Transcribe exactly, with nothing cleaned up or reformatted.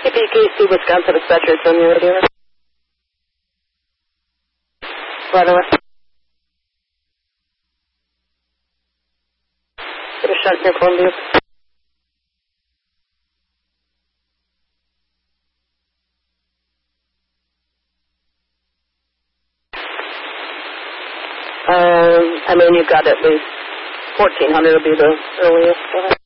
K P K C, Wisconsin, dispatcher, tell me radio. Right away. Get a shot in your Columbia. Um, I mean, you've got at least fourteen hundred will be the earliest.